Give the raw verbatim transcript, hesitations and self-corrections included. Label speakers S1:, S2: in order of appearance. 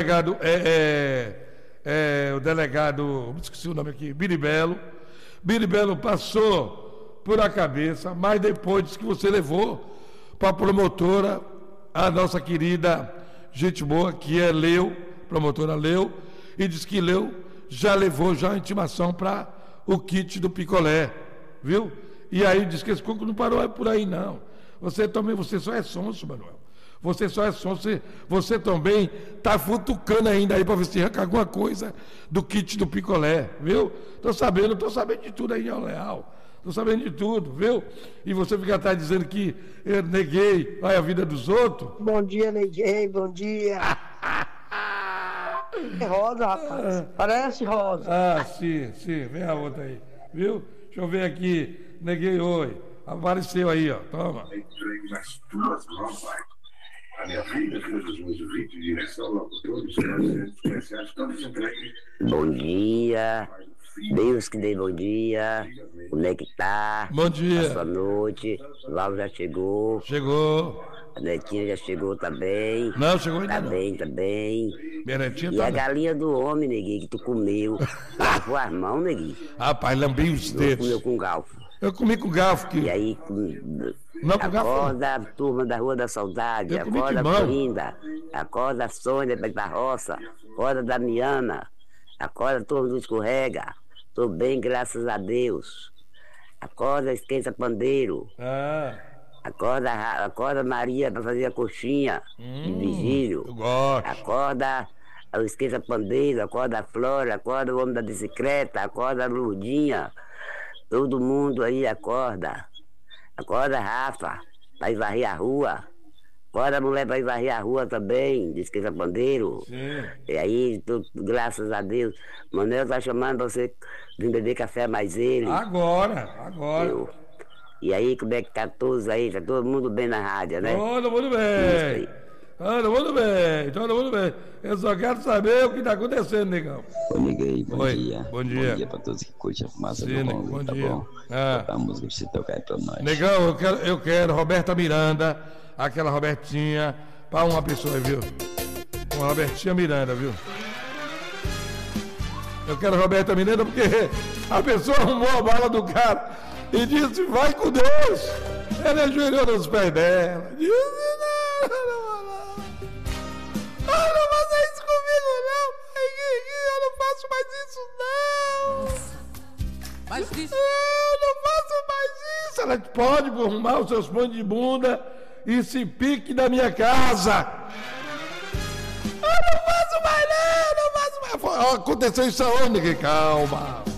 S1: delegado, é, é, é, o delegado, esqueci o nome aqui, Biribelo. Biribelo passou por a cabeça, mas depois disse que você levou para a promotora, a nossa querida gente boa, que é Leu, promotora Leu, e disse que Leu já levou já a intimação para o kit do picolé, viu? E aí disse que esse coco não parou por aí, não. Você também, você só é sonso, Manuel. Você só é sonso, você, você também está futucando ainda aí para ver se arranca alguma coisa do kit do picolé, viu? Estou sabendo, estou sabendo de tudo aí, ó, Leal. Estou sabendo de tudo, viu? E você fica atrás dizendo que eu neguei olha, a vida dos outros.
S2: Bom dia, neguei, bom dia. É rosa, rapaz. Parece rosa.
S1: Ah, sim, sim. Vem a outra aí, viu? Deixa eu ver aqui. Neguei oi. Apareceu aí, ó. Toma.
S3: Bom dia. Deus que dê bom dia. Como é que tá?
S1: Bom dia.
S3: Boa noite. O Val já chegou.
S1: Chegou.
S3: A Netinha já chegou também.
S1: Não, chegou ainda
S3: tá
S1: não.
S3: Tá bem, tá bem.
S1: Minha netinha
S3: e
S1: tá
S3: a
S1: não.
S3: galinha do homem, neguinho, que tu comeu. Lavou as mãos, neguinho.
S1: Rapaz, lambei os dedos.
S3: Comeu com garfo.
S1: Eu comi com garfo. Que...
S3: E aí, com...
S1: não, com garfo.
S3: Acorda a turma da Rua da Saudade.
S1: Eu comi
S3: Acorda
S1: de
S3: a
S1: mão.
S3: Florinda. Acorda a Sônia da Roça. Acorda a Damiana. Acorda a turma do Escorrega. Tô bem, graças a Deus. Acorda, esquenta pandeiro.
S1: Ah.
S3: Acorda, acorda Maria para fazer a coxinha
S1: hum,
S3: de vigílio.
S1: Eu gosto.
S3: Acorda o esquenta pandeiro, acorda a Flora, acorda o homem da bicicleta, acorda a Lurdinha. Todo mundo aí acorda. Acorda a Rafa, para ir varrer a rua. Acorda a mulher para ir varrer a rua também, de esquenta pandeiro.
S1: Sim.
S3: E aí, tu, graças a Deus, Manuel tá chamando para você vir beber café mais ele.
S1: Agora, agora.
S3: Eu, E aí, como é que tá todos aí? Tá todo mundo bem na rádio, né?
S1: Todo mundo bem. Todo mundo bem, todo mundo bem. Eu só quero saber o que tá acontecendo, negão.
S4: Oi, neguei, bom
S1: Oi,
S4: dia.
S1: Bom dia.
S4: Bom dia pra todos que curtem a fumaça
S1: Sim,
S4: do Congo,
S1: bom
S4: tá
S1: dia.
S4: bom?
S1: Ah.
S4: A música pra você tocar aí pra nós.
S1: Negão, eu quero, eu quero Roberta Miranda, aquela Robertinha, pra uma pessoa, viu? Uma Robertinha Miranda, viu? Eu quero Roberta Miranda porque a pessoa arrumou a bala do cara e disse, vai com Deus. Ela ajoelhou nos pés dela. Disse, não, não, não. Ah, não faça isso comigo, não. Eu não faço mais isso, não.
S5: Mas isso...
S1: Eu não faço mais isso. Ela pode arrumar os seus pães de bunda e se pique da minha casa. Eu não faço mais, não. Eu não faço mais. Aconteceu isso aonde? Calma.